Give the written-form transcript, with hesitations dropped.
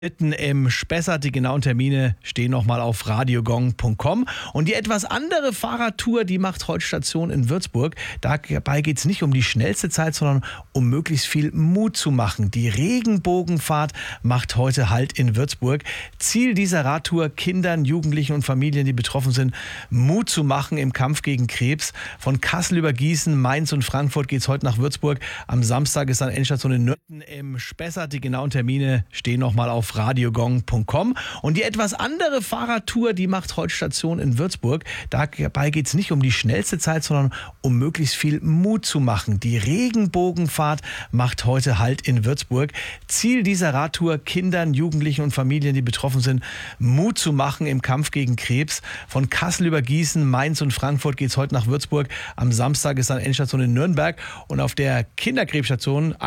Mitten im Spessart. Die genauen Termine stehen nochmal auf radiogong.com. Und die etwas andere Fahrradtour, die macht heute Station in Würzburg. Dabei geht es nicht um die schnellste Zeit, sondern um möglichst viel Mut zu machen. Die Regenbogenfahrt macht heute Halt in Würzburg. Ziel dieser Radtour: Kindern, Jugendlichen und Familien, die betroffen sind, Mut zu machen im Kampf gegen Krebs. Von Kassel über Gießen, Mainz und Frankfurt geht es heute nach Würzburg. Am Samstag ist dann Endstation in Nürnberg im Spessart. Die genauen Termine stehen nochmal auf radiogong.com. Und die etwas andere Fahrradtour, die macht heute Station in Würzburg. Dabei geht es nicht um die schnellste Zeit, sondern um möglichst viel Mut zu machen. Die Regenbogenfahrt macht heute Halt in Würzburg. Ziel dieser Radtour: Kindern, Jugendlichen und Familien, die betroffen sind, Mut zu machen im Kampf gegen Krebs. Von Kassel über Gießen, Mainz und Frankfurt geht es heute nach Würzburg. Am Samstag ist dann Endstation in Nürnberg. Und auf der Kinderkrebsstation